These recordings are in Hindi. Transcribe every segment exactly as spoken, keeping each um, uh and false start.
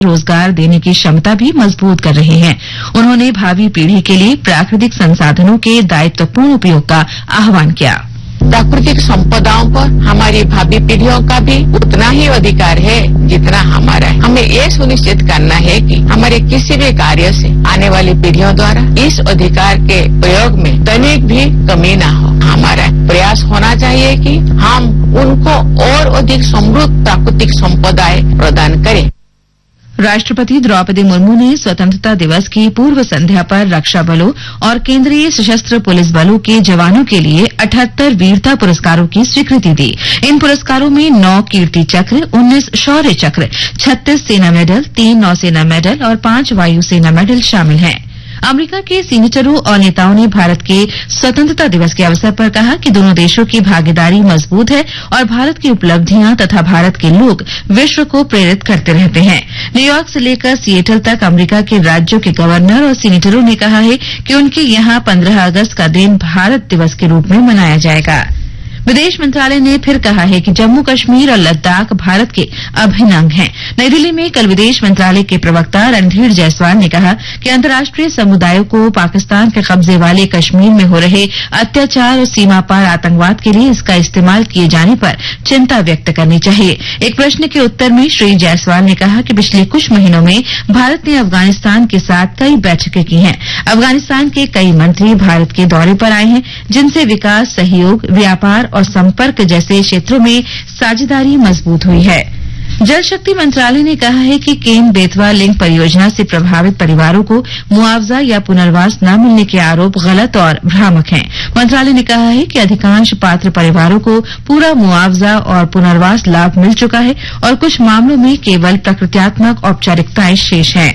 रोजगार देने की क्षमता भी मजबूत कर रहे हैं। उन्होंने भावी पीढ़ी के लिए प्राकृतिक संसाधनों के दायित्वपूर्ण उपयोग का आह्वान किया। प्राकृतिक संपदाओं पर हमारी भावी पीढ़ियों का भी उतना ही अधिकार है जितना हमारा है। हमें ये सुनिश्चित करना है कि हमारे किसी भी कार्य से आने वाली पीढ़ियों द्वारा इस अधिकार के प्रयोग में तनिक भी कमी न हो। हमारा प्रयास होना चाहिए कि हम उनको और अधिक समृद्ध प्राकृतिक संपदाएं प्रदान करें। राष्ट्रपति द्रौपदी मुर्मू ने स्वतंत्रता दिवस की पूर्व संध्या पर रक्षा बलों और केंद्रीय सशस्त्र पुलिस बलों के जवानों के लिए अठहत्तर वीरता पुरस्कारों की स्वीकृति दी। इन पुरस्कारों में नौ कीर्ति चक्र, उन्नीस शौर्य चक्र, छत्तीस सेना मेडल, तीन नौसेना मेडल और पांच वायु सेना मेडल शामिल हैं। अमेरिका के सीनेटरों और नेताओं ने भारत के स्वतंत्रता दिवस के अवसर पर कहा कि दोनों देशों की भागीदारी मजबूत है और भारत की उपलब्धियां तथा भारत के लोग विश्व को प्रेरित करते रहते हैं। न्यूयॉर्क से लेकर सिएटल तक अमेरिका के राज्यों के गवर्नर और सीनेटरों ने कहा है कि उनके यहां पंद्रह अगस्त का दिन भारत दिवस के रूप में मनाया जाएगा। विदेश मंत्रालय ने फिर कहा है कि जम्मू कश्मीर और लद्दाख भारत के अभिन्न अंग हैं। नई दिल्ली में कल विदेश मंत्रालय के प्रवक्ता रणधीर जायसवाल ने कहा कि अंतर्राष्ट्रीय समुदायों को पाकिस्तान के कब्जे वाले कश्मीर में हो रहे अत्याचार और सीमा पार आतंकवाद के लिए इसका इस्तेमाल किए जाने पर चिंता व्यक्त करनी चाहिए। एक प्रश्न के उत्तर में श्री जायसवाल ने कहा कि पिछले कुछ महीनों में भारत ने अफगानिस्तान के साथ कई बैठकें की हैं। अफगानिस्तान के कई मंत्री भारत के दौरे पर आए हैं, जिनसे विकास, सहयोग, व्यापार और संपर्क जैसे क्षेत्रों में साझेदारी मजबूत हुई है। जल शक्ति मंत्रालय ने कहा है कि केन बेतवा लिंक परियोजना से प्रभावित परिवारों को मुआवजा या पुनर्वास न मिलने के आरोप गलत और भ्रामक हैं। मंत्रालय ने कहा है कि अधिकांश पात्र परिवारों को पूरा मुआवजा और पुनर्वास लाभ मिल चुका है और कुछ मामलों में केवल प्रकृत्यात्मक औपचारिकताएं शेष हैं।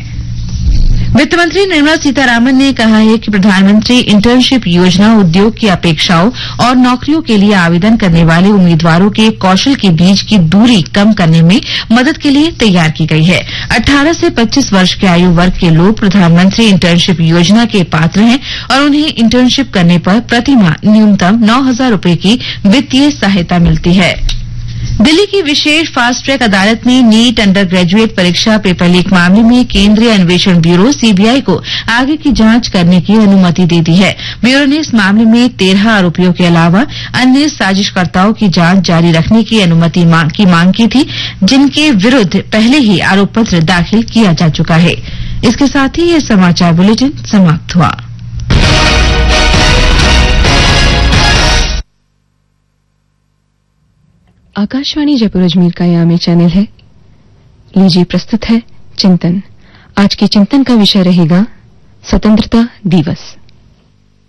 वित्त मंत्री निर्मला सीतारामन ने कहा है कि प्रधानमंत्री इंटर्नशिप योजना उद्योग की अपेक्षाओं और नौकरियों के लिए आवेदन करने वाले उम्मीदवारों के कौशल के बीच की दूरी कम करने में मदद के लिए तैयार की गई है। अठारह से पच्चीस वर्ष के आयु वर्ग के लोग प्रधानमंत्री इंटर्नशिप योजना के पात्र हैं और उन्हें इंटर्नशिप करने पर प्रतिमाह न्यूनतम नौ हजार रूपये की वित्तीय सहायता मिलती है। दिल्ली की विशेष फास्ट ट्रैक अदालत ने नीट अंडर ग्रेजुएट परीक्षा पेपर लीक मामले में केंद्रीय अन्वेषण ब्यूरो सीबीआई को आगे की जांच करने की अनुमति दे दी है। ब्यूरो ने इस मामले में तेरह आरोपियों के अलावा अन्य साजिशकर्ताओं की जांच जारी रखने की अनुमति मांग, की मांग की थी, जिनके विरुद्ध पहले ही आरोप पत्र दाखिल किया जा चुका है। इसके साथ ही ये समाचार बुलेटिन समाप्त हुआ। आकाशवाणी जयपुर अजमेर का यामी चैनल है। लीजिए प्रस्तुत है चिंतन। आज के चिंतन का विषय रहेगा स्वतंत्रता दिवस।